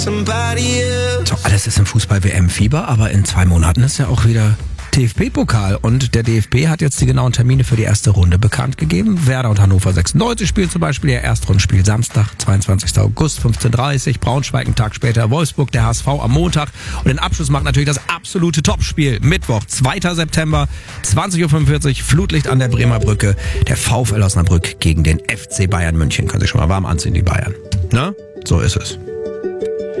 So, alles ist im Fußball-WM-Fieber, aber in 2 Monaten ist ja auch wieder DFB-Pokal und der DFB hat jetzt die genauen Termine für die erste Runde bekannt gegeben. Werder und Hannover 96 spielen zum Beispiel ihr Erstrundenspiel Samstag, 22. August, 15:30 Uhr. Braunschweig einen Tag später, Wolfsburg, der HSV am Montag. Und den Abschluss macht natürlich das absolute Topspiel. Mittwoch, 2. September, 20:45 Uhr, Flutlicht an der Bremer Brücke. Der VfL Osnabrück gegen den FC Bayern München. Können sich schon mal warm anziehen, die Bayern. Ne? So ist es.